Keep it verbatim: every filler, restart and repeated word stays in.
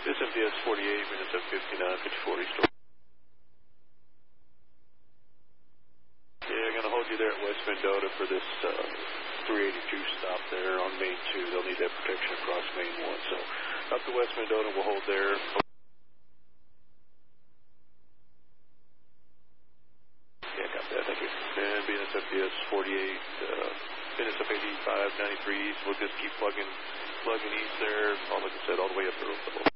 This M P S forty-eight, minutes of fifty-nine, fifty-four restore. Yeah, I'm going to hold you there at West Mendota for this uh, three eighty-two stop there on Main two. They'll need that protection across Main one. So up to West Mendota, we'll hold there. Yeah, got that. Thank you. And B N S M P S forty-eight, uh, B N S F eighty-five, ninety-three east. We'll just keep plugging, plugging east there, all like I said, all the way up to Roosevelt.